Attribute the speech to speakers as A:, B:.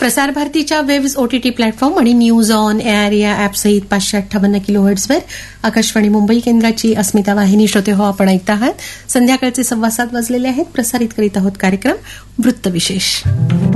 A: प्रसार भारतीच्या waves OTT platform आणि न्यूज ऑन एअर या ॲपसहित 558 किलोहर्ट्झवर आकाशवाणी मुंबई केंद्राची अस्मिता वाहिनी श्रोते हो आपण ऐकत आहात. संध्याकाळचे 7:15 वाजलेले आहेत. प्रसारित करीत आहोत कार्यक्रम वृत्तविशेष.